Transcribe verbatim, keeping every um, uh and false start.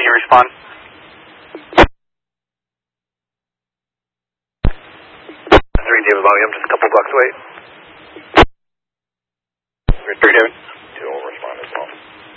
you respond? three David Bobby, I'm just a couple blocks away. three David. two will respond as well.